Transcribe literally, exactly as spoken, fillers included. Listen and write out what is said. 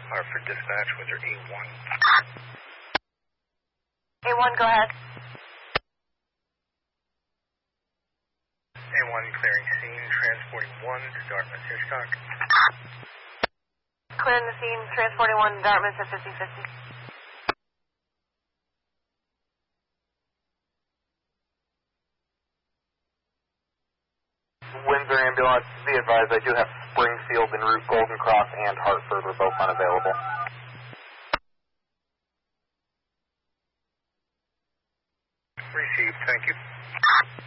Hartford Dispatch, Windsor A one. A one, go ahead. A one clearing scene, transporting one to Dartmouth, Hitchcock. Clearing the scene, transporting one to Dartmouth at fifty fifty. Windsor ambulance, be advised I do have Springfield en route, Golden Cross and Hartford are both unavailable. Received, thank you.